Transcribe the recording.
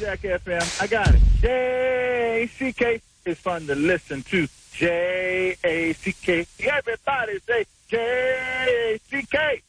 Jack FM. I got it. J-A-C-K. It's fun to listen to. J-A-C-K. Everybody say J-A-C-K.